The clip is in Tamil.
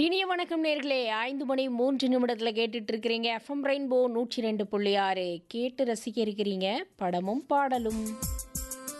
இனிய வணக்கம் நேர்களே, 5 மணி 3 நிமிடத்தில் கேட்டுட்டு இருக்கிறீங்க எஃப்எம் ரெயின்போ 102.6 கேட்டு ரசிக்க இருக்கிறீங்க படமும் பாடலும்.